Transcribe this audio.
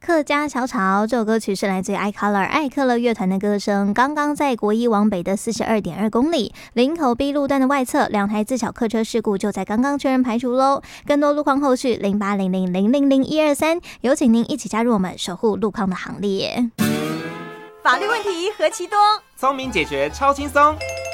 客家小炒这首歌曲是来自于 iColor 爱克勒乐团的歌声。刚刚在国一往北的42.2公里林口 B 路段的外侧，2台自小客车事故就在刚刚确认排除喽。更多路况后续0800000123，有请您一起加入我们守护路况的行列。 法律问题何其多， 聪明解决超轻松。